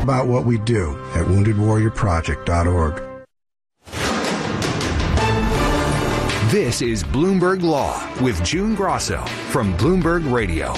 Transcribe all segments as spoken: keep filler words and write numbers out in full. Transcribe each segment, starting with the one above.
about what we do at wounded warrior project dot org. This is Bloomberg Law with June Grosso from Bloomberg Radio.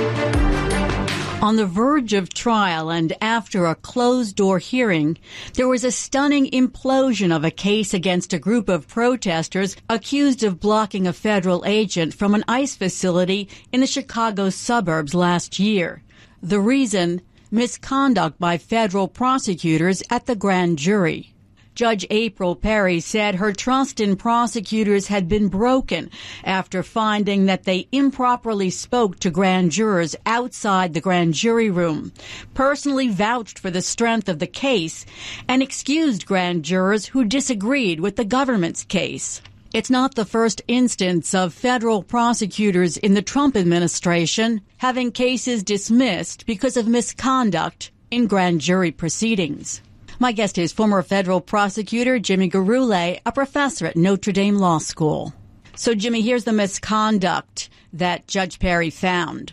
On the verge of trial and after a closed-door hearing, there was a stunning implosion of a case against a group of protesters accused of blocking a federal agent from an ICE facility in the Chicago suburbs last year. The reason? Misconduct by federal prosecutors at the grand jury. Judge April Perry said her trust in prosecutors had been broken after finding that they improperly spoke to grand jurors outside the grand jury room, personally vouched for the strength of the case, and excused grand jurors who disagreed with the government's case. It's not the first instance of federal prosecutors in the Trump administration having cases dismissed because of misconduct in grand jury proceedings. My guest is former federal prosecutor Jimmy Gurulé, a professor at Notre Dame Law School. So, Jimmy, here's the misconduct that Judge Perry found.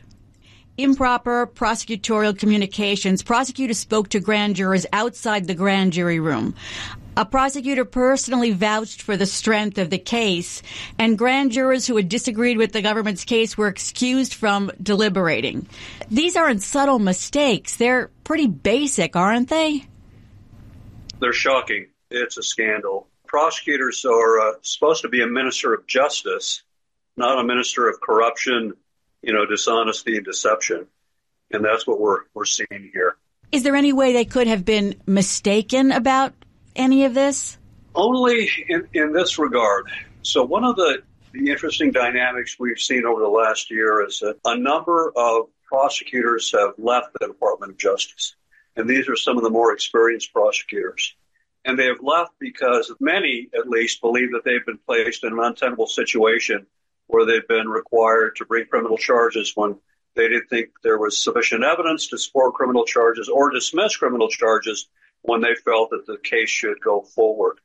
Improper prosecutorial communications. Prosecutors spoke to grand jurors outside the grand jury room. A prosecutor personally vouched for the strength of the case, and grand jurors who had disagreed with the government's case were excused from deliberating. These aren't subtle mistakes. They're pretty basic, aren't they? They're shocking. It's a scandal. Prosecutors are uh, supposed to be a minister of justice, not a minister of corruption, you know, dishonesty and deception. And that's what we're we're seeing here. Is there any way they could have been mistaken about any of this? Only in, in this regard. So one of the, the interesting dynamics we've seen over the last year is that a number of prosecutors have left the Department of Justice. And these are some of the more experienced prosecutors. And they have left because many, at least, believe that they've been placed in an untenable situation where they've been required to bring criminal charges when they didn't think there was sufficient evidence to support criminal charges or dismiss criminal charges when they felt that the case should go forward.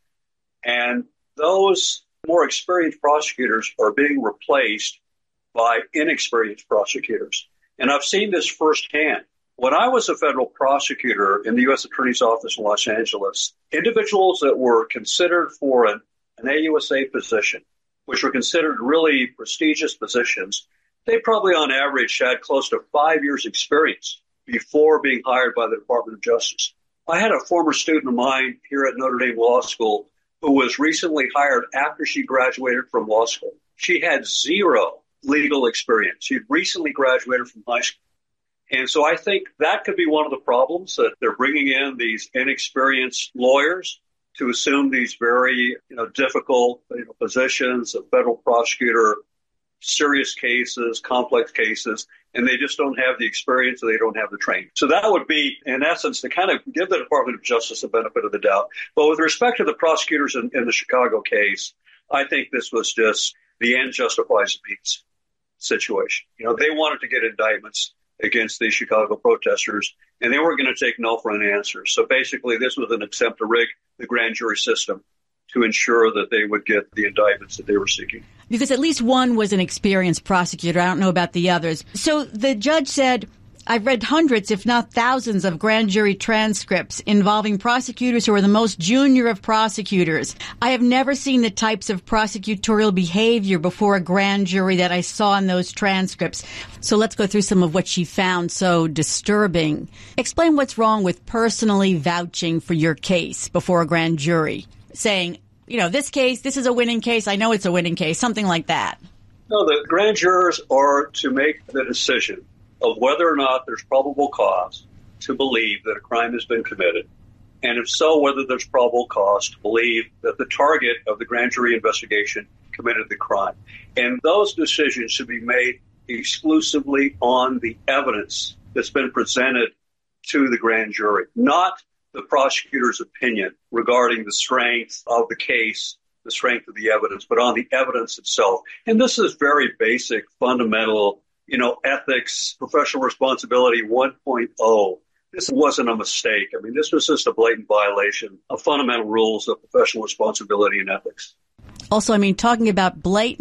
And those more experienced prosecutors are being replaced by inexperienced prosecutors. And I've seen this firsthand. When I was a federal prosecutor in the U S Attorney's Office in Los Angeles, individuals that were considered for an, an A U S A position, which were considered really prestigious positions, they probably on average had close to five years experience before being hired by the Department of Justice. I had a former student of mine here at Notre Dame Law School who was recently hired after she graduated from law school. She had zero legal experience. She had recently graduated from high school. And so I think that could be one of the problems, that they're bringing in these inexperienced lawyers to assume these very, you know, difficult you know, positions of federal prosecutor, serious cases, complex cases, and they just don't have the experience or they don't have the training. So that would be, in essence, to kind of give the Department of Justice the benefit of the doubt. But with respect to the prosecutors in, in the Chicago case, I think this was just the end justifies the means situation. You know, they wanted to get indictments against the Chicago protesters, and they weren't going to take no for an answer. So basically, this was an attempt to rig the grand jury system to ensure that they would get the indictments that they were seeking. Because at least one was an experienced prosecutor. I don't know about the others. So the judge said, I've read hundreds, if not thousands, of grand jury transcripts involving prosecutors who are the most junior of prosecutors. I have never seen the types of prosecutorial behavior before a grand jury that I saw in those transcripts. So let's go through some of what she found so disturbing. Explain what's wrong with personally vouching for your case before a grand jury, saying, you know, this case, this is a winning case. I know it's a winning case, something like that. No, the grand jurors are to make the decision of whether or not there's probable cause to believe that a crime has been committed, and if so, whether there's probable cause to believe that the target of the grand jury investigation committed the crime. And those decisions should be made exclusively on the evidence that's been presented to the grand jury, not the prosecutor's opinion regarding the strength of the case, the strength of the evidence, but on the evidence itself. And this is very basic, fundamental, you know, ethics, professional responsibility one point oh. This wasn't a mistake. I mean, this was just a blatant violation of fundamental rules of professional responsibility and ethics. Also, I mean, talking about blatant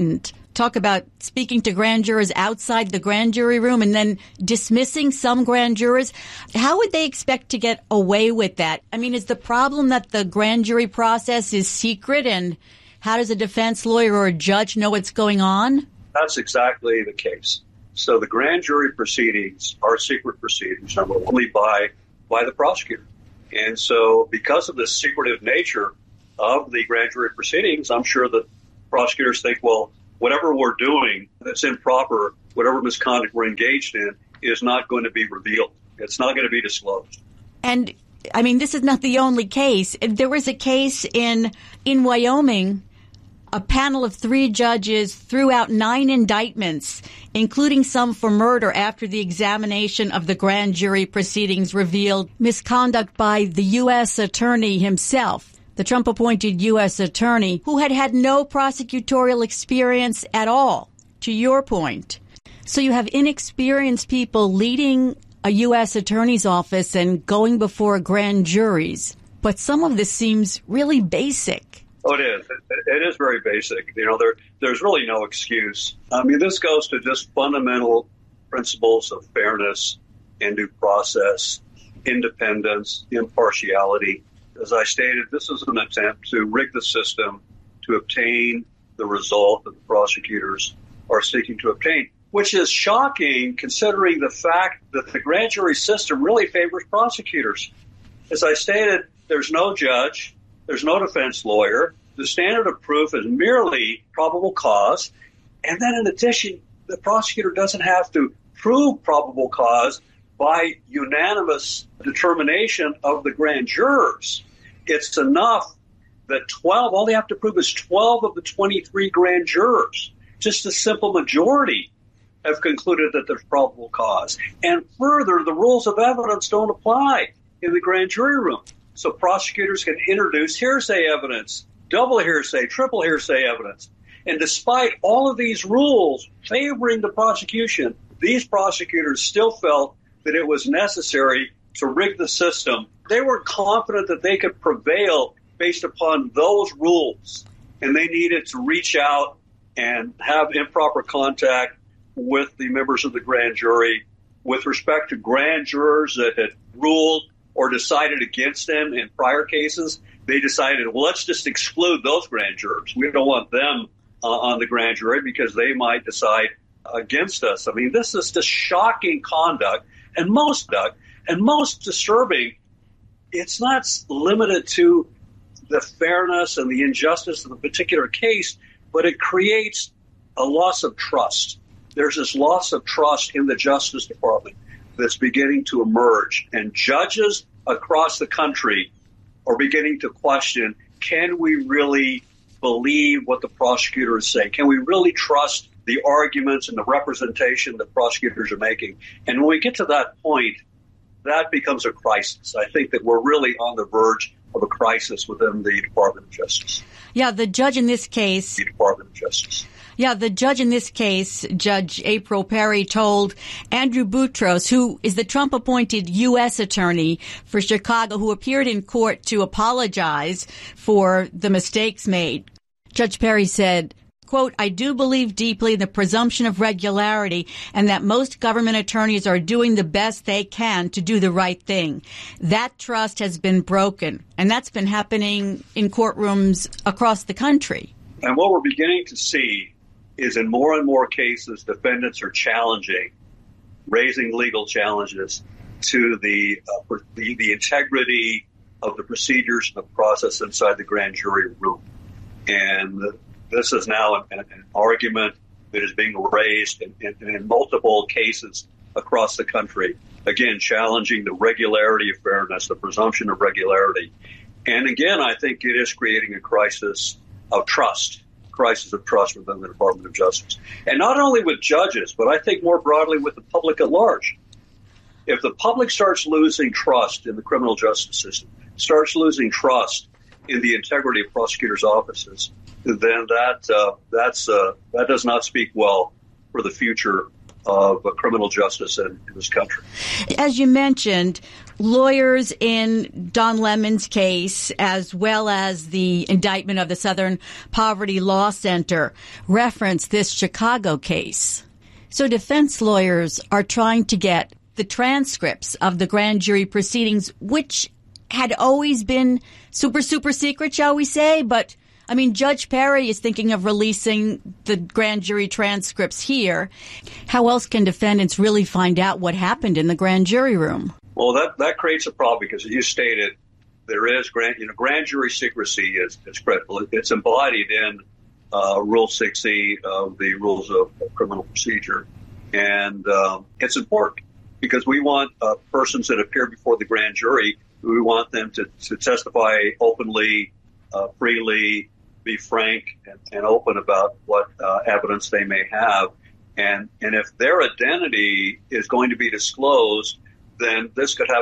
talk about speaking to grand jurors outside the grand jury room and then dismissing some grand jurors. How would they expect to get away with that? I mean, is the problem that the grand jury process is secret, and how does a defense lawyer or a judge know what's going on? That's exactly the case. So the grand jury proceedings are secret proceedings, number one, only by, by the prosecutor. And so because of the secretive nature of the grand jury proceedings, I'm sure that prosecutors think, well, whatever we're doing that's improper, whatever misconduct we're engaged in, is not going to be revealed. It's not going to be disclosed. And, I mean, this is not the only case. There was a case in in Wyoming. A panel of three judges threw out nine indictments, including some for murder, after the examination of the grand jury proceedings revealed misconduct by the U S attorney himself, the Trump-appointed U S attorney, who had had no prosecutorial experience at all, to your point. So you have inexperienced people leading a U S attorney's office and going before grand juries. But some of this seems really basic. Oh, it is. It, it is very basic. You know, there there's really no excuse. I mean, this goes to just fundamental principles of fairness and due process, independence, impartiality. As I stated, this is an attempt to rig the system to obtain the result that the prosecutors are seeking to obtain, which is shocking considering the fact that the grand jury system really favors prosecutors. As I stated, there's no judge. There's no defense lawyer. The standard of proof is merely probable cause. And then in addition, the prosecutor doesn't have to prove probable cause by unanimous determination of the grand jurors. It's enough that twelve, all they have to prove is twelve of the twenty-three grand jurors, just a simple majority, have concluded that there's probable cause. And further, the rules of evidence don't apply in the grand jury room. So prosecutors can introduce hearsay evidence, double hearsay, triple hearsay evidence. And despite all of these rules favoring the prosecution, these prosecutors still felt that it was necessary to rig the system. They were confident that they could prevail based upon those rules, and they needed to reach out and have improper contact with the members of the grand jury with respect to grand jurers that had ruled or decided against them in prior cases. They decided, well, let's just exclude those grand jurors. We don't want them uh, on the grand jury because they might decide against us. I mean, this is just shocking conduct, and most and most disturbing. It's not limited to the fairness and the injustice of a particular case, but it creates a loss of trust. There's this loss of trust in the Justice Department that's beginning to emerge, and judges across the country are beginning to question, can we really believe what the prosecutors say? Can we really trust the arguments and the representation that prosecutors are making? And when we get to that point, that becomes a crisis. I think that we're really on the verge of a crisis within the Department of Justice. Yeah, the judge in this case... The Department of Justice. Yeah, the judge in this case, Judge April Perry, told Andrew Boutros, who is the Trump-appointed U S attorney for Chicago, who appeared in court to apologize for the mistakes made. Judge Perry said, quote, I do believe deeply in the presumption of regularity and that most government attorneys are doing the best they can to do the right thing. That trust has been broken, and that's been happening in courtrooms across the country. And what we're beginning to see is in more and more cases, defendants are challenging, raising legal challenges to the, uh, the, the integrity of the procedures and the process inside the grand jury room. And this is now an, an argument that is being raised in, in, in multiple cases across the country. Again, challenging the regularity of fairness, the presumption of regularity. And again, I think it is creating a crisis of trust, crisis of trust within the Department of Justice. And not only with judges, but I think more broadly with the public at large. If the public starts losing trust in the criminal justice system, starts losing trust in the integrity of prosecutors' offices, then that uh, that's uh, that does not speak well for the future of uh, criminal justice in, in this country. As you mentioned, lawyers in Don Lemon's case, as well as the indictment of the Southern Poverty Law Center, reference this Chicago case. So defense lawyers are trying to get the transcripts of the grand jury proceedings, which had always been super, super secret, shall we say, but I mean, Judge Perry is thinking of releasing the grand jury transcripts here. How else can defendants really find out what happened in the grand jury room? Well, that, that creates a problem because, as you stated, there is grand, you know, grand jury secrecy is, is critical. It's embodied in uh, Rule six E of the Rules of, of Criminal Procedure. And um, it's important because we want uh, persons that appear before the grand jury, we want them to, to testify openly, uh, freely, be frank and, and open about what uh, evidence they may have. And, and if their identity is going to be disclosed, then this could have